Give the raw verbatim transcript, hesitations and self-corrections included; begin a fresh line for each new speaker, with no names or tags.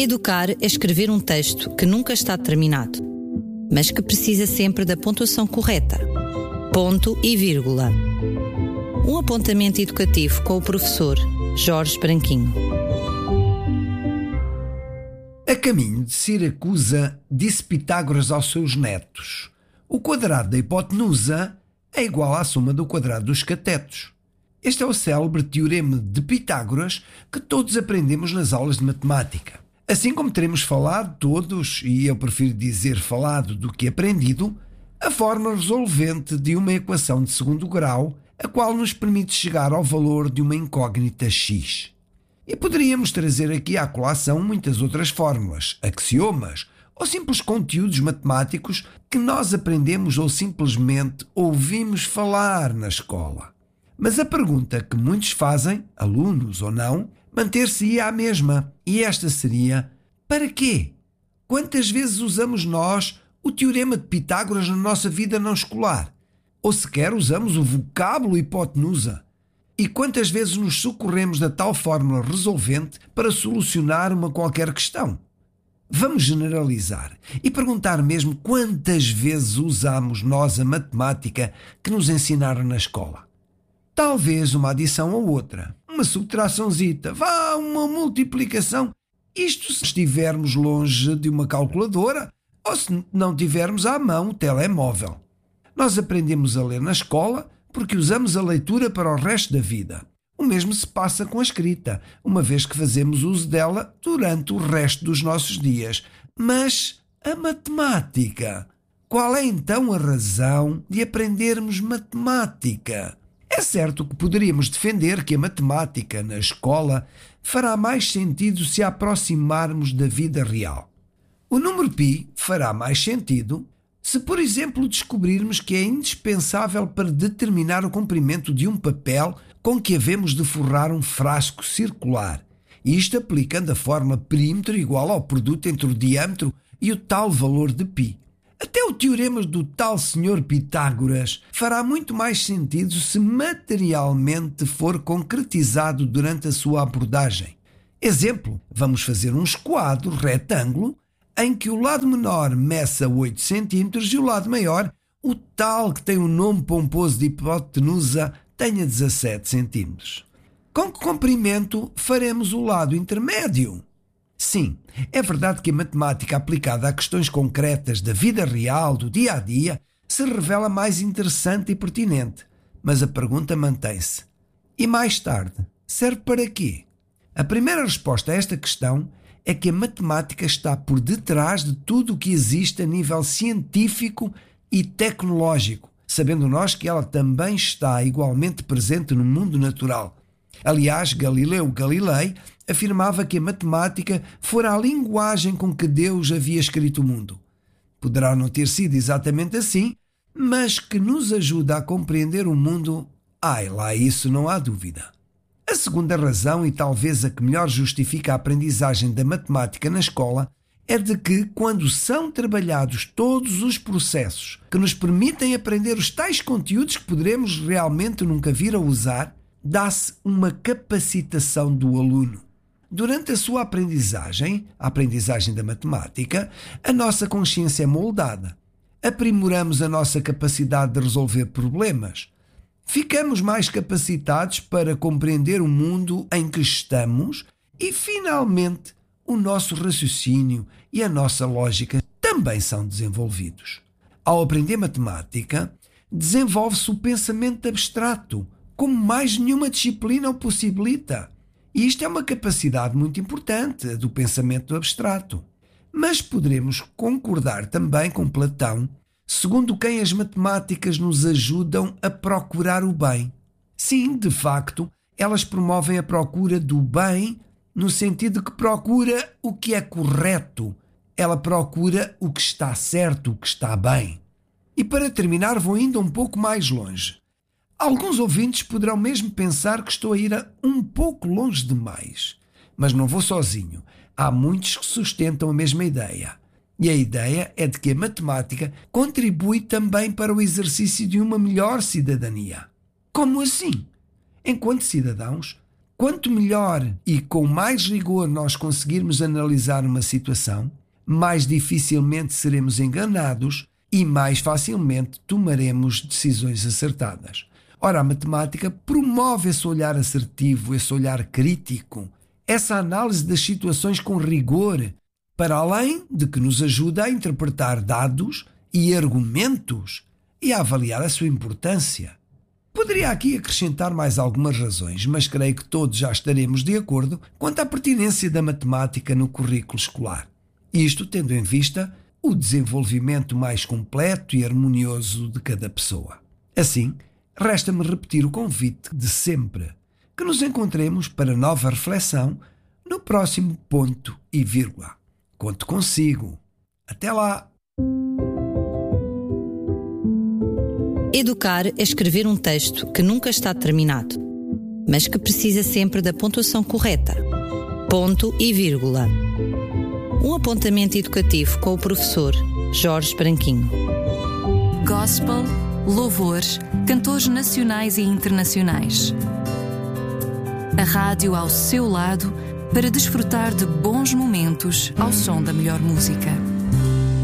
Educar é escrever um texto que nunca está terminado, mas que precisa sempre da pontuação correta. Ponto e vírgula. Um apontamento educativo com o professor Jorge Branquinho.
A caminho de Siracusa, disse Pitágoras aos seus netos: o quadrado da hipotenusa é igual à soma do quadrado dos catetos. Este é o célebre teorema de Pitágoras que todos aprendemos nas aulas de matemática. Assim como teremos falado todos, e eu prefiro dizer falado do que aprendido, a forma resolvente de uma equação de segundo grau, a qual nos permite chegar ao valor de uma incógnita x. E poderíamos trazer aqui à colação muitas outras fórmulas, axiomas ou simples conteúdos matemáticos que nós aprendemos ou simplesmente ouvimos falar na escola. Mas a pergunta que muitos fazem, alunos ou não, manter-se-ia a mesma, e esta seria: para quê? Quantas vezes usamos nós o teorema de Pitágoras na nossa vida não escolar? Ou sequer usamos o vocábulo hipotenusa? E quantas vezes nos socorremos da tal fórmula resolvente para solucionar uma qualquer questão? Vamos generalizar e perguntar mesmo quantas vezes usamos nós a matemática que nos ensinaram na escola. Talvez uma adição ou outra, uma subtraçãozita, vá, uma multiplicação. Isto se estivermos longe de uma calculadora ou se não tivermos à mão o telemóvel. Nós aprendemos a ler na escola porque usamos a leitura para o resto da vida. O mesmo se passa com a escrita, uma vez que fazemos uso dela durante o resto dos nossos dias. Mas a matemática? Qual é então a razão de aprendermos matemática? É certo que poderíamos defender que a matemática na escola fará mais sentido se a aproximarmos da vida real. O número π fará mais sentido se, por exemplo, descobrirmos que é indispensável para determinar o comprimento de um papel com que havemos de forrar um frasco circular, isto aplicando a fórmula perímetro igual ao produto entre o diâmetro e o tal valor de π. Até o teorema do tal senhor Pitágoras fará muito mais sentido se materialmente for concretizado durante a sua abordagem. Exemplo, vamos fazer um esquadro retângulo em que o lado menor meça oito centímetros e o lado maior, o tal que tem o nome pomposo de hipotenusa, tenha dezassete centímetros. Com que comprimento faremos o lado intermédio? Sim, é verdade que a matemática aplicada a questões concretas da vida real, do dia a dia, se revela mais interessante e pertinente. Mas a pergunta mantém-se: e mais tarde, serve para quê? A primeira resposta a esta questão é que a matemática está por detrás de tudo o que existe a nível científico e tecnológico, sabendo nós que ela também está igualmente presente no mundo natural. Aliás, Galileu Galilei afirmava que a matemática fora a linguagem com que Deus havia escrito o mundo. Poderá não ter sido exatamente assim, mas que nos ajuda a compreender o mundo, ai lá, isso não há dúvida. A segunda razão, e talvez a que melhor justifica a aprendizagem da matemática na escola, é de que, quando são trabalhados todos os processos que nos permitem aprender os tais conteúdos que poderemos realmente nunca vir a usar, dá-se uma capacitação do aluno. Durante a sua aprendizagem, a aprendizagem da matemática, a nossa consciência é moldada. Aprimoramos a nossa capacidade de resolver problemas. Ficamos mais capacitados para compreender o mundo em que estamos e, finalmente, o nosso raciocínio e a nossa lógica também são desenvolvidos. Ao aprender matemática, desenvolve-se o pensamento abstrato, como mais nenhuma disciplina o possibilita. E isto é uma capacidade muito importante, do pensamento abstrato. Mas poderemos concordar também com Platão, segundo quem as matemáticas nos ajudam a procurar o bem. Sim, de facto, elas promovem a procura do bem no sentido que procura o que é correto. Ela procura o que está certo, o que está bem. E para terminar, vou ainda um pouco mais longe. Alguns ouvintes poderão mesmo pensar que estou a ir a um pouco longe demais. Mas não vou sozinho. Há muitos que sustentam a mesma ideia. E a ideia é de que a matemática contribui também para o exercício de uma melhor cidadania. Como assim? Enquanto cidadãos, Quanto melhor e com mais rigor nós conseguirmos analisar uma situação, mais dificilmente seremos enganados e mais facilmente tomaremos decisões acertadas. Ora, a matemática promove esse olhar assertivo, esse olhar crítico, essa análise das situações com rigor, para além de que nos ajuda a interpretar dados e argumentos e a avaliar a sua importância. Poderia aqui acrescentar mais algumas razões, mas creio que todos já estaremos de acordo quanto à pertinência da matemática no currículo escolar. Isto tendo em vista o desenvolvimento mais completo e harmonioso de cada pessoa. Assim, resta-me repetir o convite de sempre, que nos encontremos para nova reflexão no próximo ponto e vírgula. Conto consigo. Até lá!
Educar é escrever um texto que nunca está terminado, mas que precisa sempre da pontuação correta. Ponto e vírgula. Um apontamento educativo com o professor Jorge Branquinho.
Gospel, louvores, cantores nacionais e internacionais. A rádio ao seu lado para desfrutar de bons momentos ao som da melhor música.